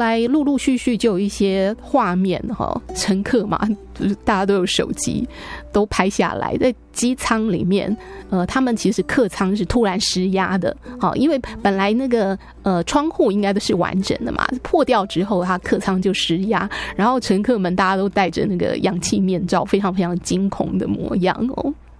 来陆陆续续就有一些画面乘客嘛，就是大家都有手机都拍下来，在机舱里面他们其实客舱是突然失压的，因为本来那个窗户应该都是完整的嘛，破掉之后它客舱就失压，然后乘客们大家都戴着那个氧气面罩，非常非常惊恐的模样